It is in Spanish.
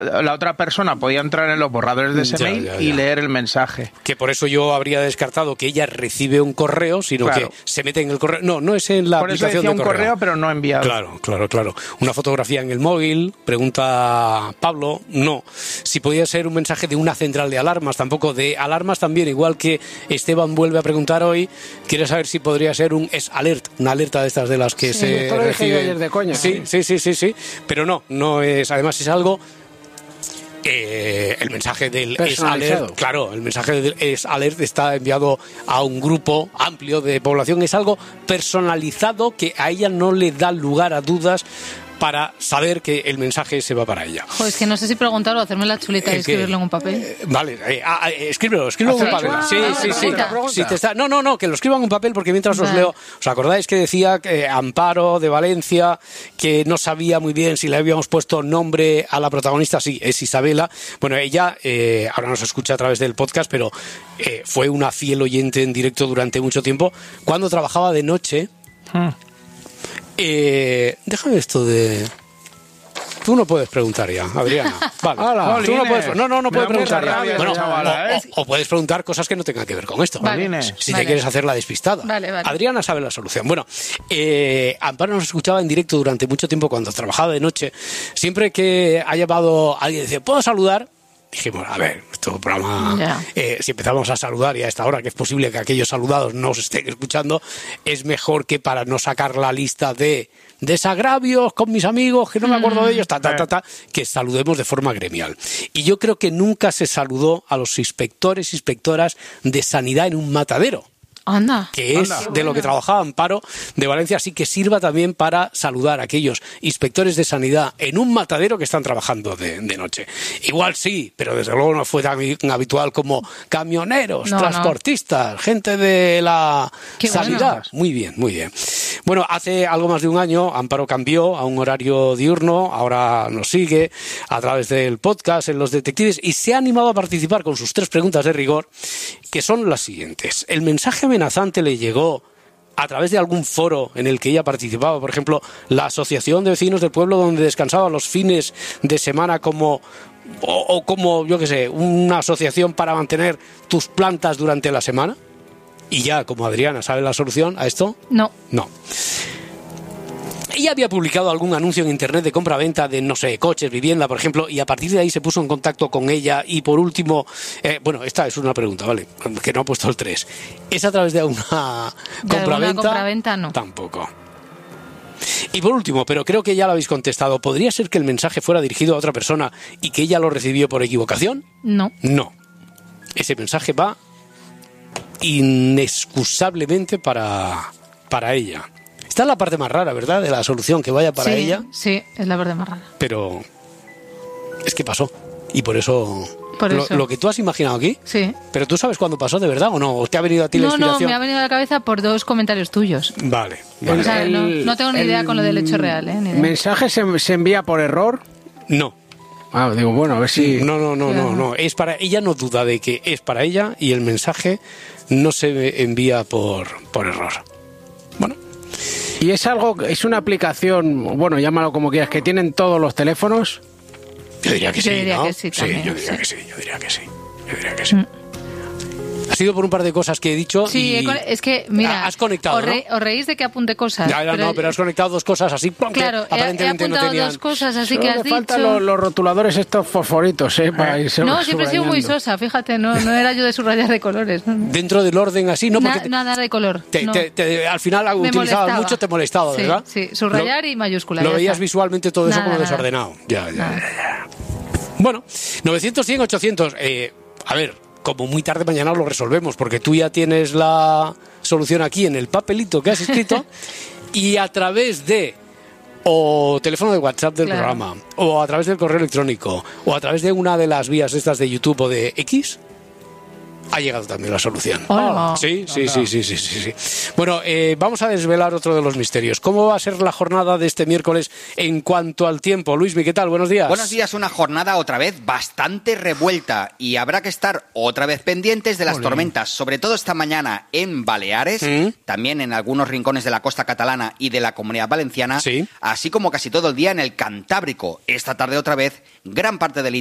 la otra persona podía entrar en los borradores de ese mail y leer el mensaje. Que por eso yo habría descartado que ella recibe un correo, sino que se mete en el correo. No es en la aplicación de correo. Por eso decía un correo, pero no enviado. Claro. Una fotografía en el móvil, pregunta Pablo, no. Si podía ser un mensaje de una central de alarmas, tampoco. De alarmas también, igual que Esteban vuelve a preguntar hoy, quiere saber si podría ser un S-Alert, una alerta de estas de las que se esto lo dije yo reciben. ayer de coña. Sí, pero no es, además es algo... el mensaje del S-Alert, claro, el mensaje del S-Alert está enviado a un grupo amplio de población, es algo personalizado que a ella no le da lugar a dudas para saber que el mensaje se va para ella. Joder, es que no sé si preguntar o hacerme la chuleta y escribirlo en un papel. Vale, escríbelo en un papel. Sí. No, que lo escriban en un papel porque mientras os leo, ¿os acordáis que decía Amparo de Valencia que no sabía muy bien si le habíamos puesto nombre a la protagonista? Sí, es Isabela. Bueno, ella ahora nos escucha a través del podcast, pero fue una fiel oyente en directo durante mucho tiempo cuando trabajaba de noche. Déjame esto de... Tú no puedes preguntar ya, Adriana. Vale. Hola, tú no puedes, no puedes preguntar ya. Bueno, chavala, o puedes preguntar cosas que no tengan que ver con esto. Vale. Si te quieres hacer la despistada. Vale. Adriana sabe la solución. Bueno, Amparo nos escuchaba en directo durante mucho tiempo cuando trabajaba de noche. Siempre que ha llamado alguien y dice, ¿puedo saludar? Dijimos, a ver, este programa, si empezamos a saludar y a esta hora que es posible que aquellos saludados no os estén escuchando, es mejor que para no sacar la lista de desagravios con mis amigos, que no me acuerdo de ellos, que saludemos de forma gremial. Y yo creo que nunca se saludó a los inspectores, inspectoras de sanidad en un matadero. Anda. Que es de lo que trabajaba Amparo de Valencia, así que sirva también para saludar a aquellos inspectores de sanidad en un matadero que están trabajando de noche. Igual sí, pero desde luego no fue tan habitual como camioneros, transportistas, gente de la sanidad. Bueno. Muy bien. Bueno, hace algo más de un año Amparo cambió a un horario diurno, ahora nos sigue a través del podcast en Los Detectives y se ha animado a participar con sus 3 preguntas de rigor, que son las siguientes. El mensaje amenazante le llegó a través de algún foro en el que ella participaba, por ejemplo, la Asociación de Vecinos del Pueblo donde descansaba los fines de semana como, yo qué sé, una asociación para mantener tus plantas durante la semana. Y ya, como Adriana sabe la solución a esto, no. Ella había publicado algún anuncio en internet de compra-venta de, no sé, coches, vivienda, por ejemplo, y a partir de ahí se puso en contacto con ella. Y por último, bueno, esta es una pregunta, ¿vale? Que no ha puesto el 3. ¿Es a través de una compra-venta? Compra-venta no. Tampoco. Y por último, pero creo que ya lo habéis contestado, ¿podría ser que el mensaje fuera dirigido a otra persona y que ella lo recibió por equivocación? No. Ese mensaje va inexcusablemente para ella. Esta es la parte más rara, ¿verdad? De la solución, que vaya para ella. Sí, es la parte más rara. Pero es que pasó. Y por eso... Lo que tú has imaginado aquí. Sí. Pero tú sabes cuándo pasó de verdad o no. ¿O te ha venido a ti la inspiración? No, me ha venido a la cabeza por 2 comentarios tuyos. Vale. O sea, no tengo ni idea con lo del hecho real, ¿eh? ¿El mensaje se envía por error? No. Digo, bueno, a ver si... No. Es para ella, no duda de que es para ella y el mensaje no se envía por error. Bueno. ¿Y es una aplicación, bueno, llámalo como quieras, que tienen todos los teléfonos? Yo diría que sí, ¿no? Que sí, también, yo diría que sí. Ha sido por un par de cosas que he dicho. Sí, es que, mira, has conectado, os reís de que apunte cosas. Pero has conectado 2 cosas así. Claro, aparentemente he apuntado no tenían... 2 cosas así que has dicho. Faltan los rotuladores estos fosforitos, para irse No, siempre he sido muy sosa, fíjate, no era yo de subrayar de colores. Dentro del orden así, ¿no? Porque nada de color. Al final utilizabas mucho, te molestaba, ¿verdad? Sí, subrayar y mayúscula. Lo veías visualmente todo eso como desordenado. Ya. Bueno, 900-100-800. A ver, como muy tarde mañana lo resolvemos, porque tú ya tienes la solución aquí en el papelito que has escrito y a través de o teléfono de WhatsApp del programa, o a través del correo electrónico, o a través de una de las vías estas de YouTube o de X, ha llegado también la solución. Hola. Sí. Bueno, vamos a desvelar otro de los misterios. ¿Cómo va a ser la jornada de este miércoles en cuanto al tiempo? Luismi, ¿qué tal? Buenos días. Buenos días, una jornada otra vez bastante revuelta y habrá que estar otra vez pendientes de las tormentas, sobre todo esta mañana en Baleares, también en algunos rincones de la costa catalana y de la Comunidad Valenciana, así como casi todo el día en el Cantábrico. Esta tarde otra vez, gran parte del